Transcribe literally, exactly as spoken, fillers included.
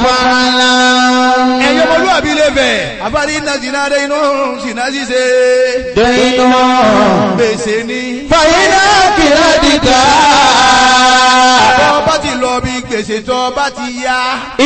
فاعلم ẹ̀yọ́ mọ́lúwàbí lè bẹ̀ àbárí iná jìnnà dé inú jìnnà ṣíṣe دين gbèsè ní فإذا كردك tọ́ bá ti lọ bí gbèsè tọ́ bá ti yá.